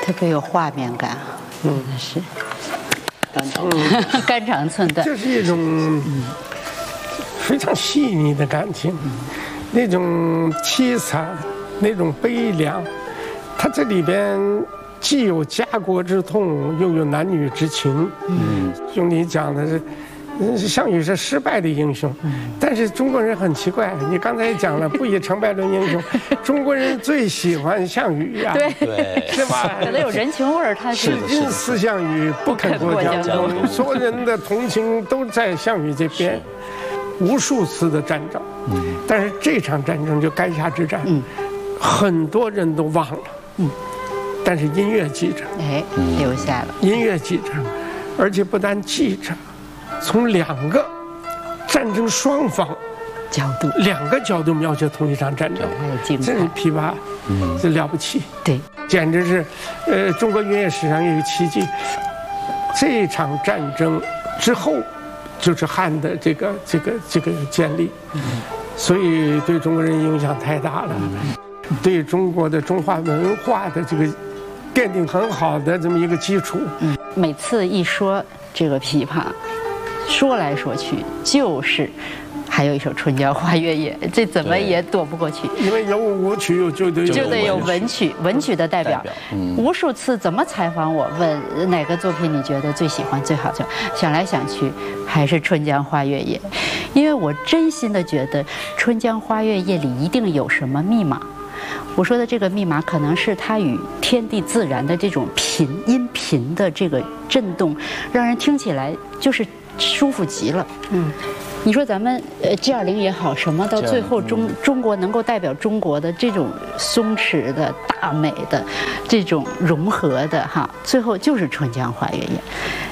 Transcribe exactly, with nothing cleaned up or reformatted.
特别有画面感，嗯，是，嗯，肝肠寸断， 这是一种非常细腻的感情，那种凄惨，那种悲凉，它这里边既有家国之痛，又有男女之情。嗯，兄弟讲的是。项羽是失败的英雄，但是中国人很奇怪，你刚才也讲了，不以成败论英雄，中国人最喜欢项羽呀， 对， 是吧？ 可能有人情味儿，他是因思项羽，不肯过江东，所有人的同情都在项羽这边，无数次的战争，但是这场战争就垓下之战，很多人都忘了，但是音乐记着， 哎，留下了， 音乐记着，而且不但记着。从两个战争双方角度， 两个角度描写同一场战争，真是琵琶，嗯，这了不起， 对， 简直是，呃，中国音乐史上有一个奇迹。这场战争之后，就是汉的这个这个这个建立，嗯，所以对中国人影响太大了，嗯，对中国的中华文化的这个奠定很好的这么一个基础。 嗯，每次一说这个琵琶。说来说去就是，还有一首《春江花月夜》，这怎么也躲不过去。 因为有舞曲，就得就得有文曲，文曲的代表。嗯、无数次怎么采访我，问哪个作品你觉得最喜欢、最好听？想来想去，还是《春江花月夜》，因为我真心的觉得《春江花月夜》里一定有什么密码。我说的这个密码，可能是它与天地自然的这种频音频的这个震动，让人听起来就是舒服极了。嗯，你说咱们呃 G 二零也好，什么到最后中中国能够代表中国的这种松弛的大美的这种融合的哈，最后就是《春江花月夜》。